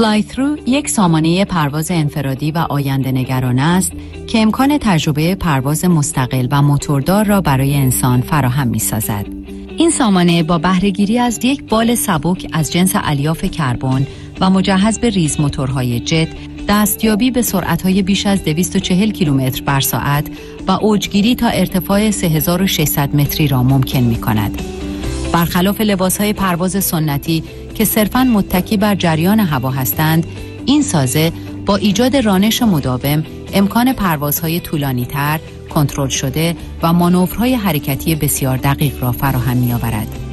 فلای ثرو یک سامانه پرواز انفرادی و آینده نگرانه است که امکان تجربه پرواز مستقل و موتوردار را برای انسان فراهم می‌سازد. این سامانه با بهره‌گیری از یک بال سبک از جنس الیاف کربن و مجهز به ریز موتورهای جت، دستیابی به سرعت‌های بیش از 240 کیلومتر بر ساعت و اوجگیری تا ارتفاع 3600 متری را ممکن می‌کند. برخلاف لباس‌های پرواز سنتی که صرفاً متکی بر جریان هوا هستند، این سازه با ایجاد رانش مداوم امکان پروازهای طولانی‌تر، کنترل شده و مانورهای حرکتی بسیار دقیق را فراهم می‌آورد.